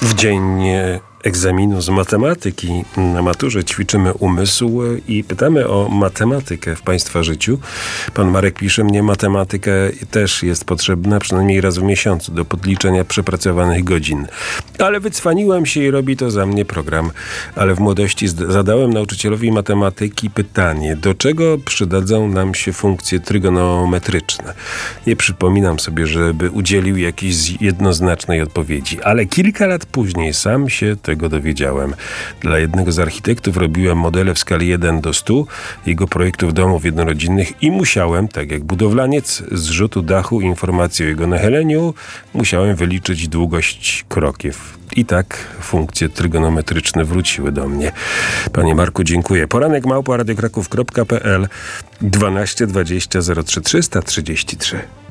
W dzień egzaminu z matematyki na maturze ćwiczymy umysł i pytamy o matematykę w Państwa życiu. Pan Marek pisze, mnie matematyka też jest potrzebna przynajmniej raz w miesiącu do podliczenia przepracowanych godzin. Ale wycwaniłem się i robi to za mnie program. Ale w młodości zadałem nauczycielowi matematyki pytanie, do czego przydadzą nam się funkcje trygonometryczne. Nie przypominam sobie, żeby udzielił jakiejś jednoznacznej odpowiedzi, ale kilka lat później sam się tego dowiedziałem. Dla jednego z architektów robiłem modele w skali 1 do 100 jego projektów domów jednorodzinnych i musiałem, tak jak budowlaniec, z rzutu dachu informacji o jego nachyleniu, musiałem wyliczyć długość krokiew. I tak funkcje trygonometryczne wróciły do mnie. Panie Marku, dziękuję. Poranek@radiokraków.pl 12 20 03 333.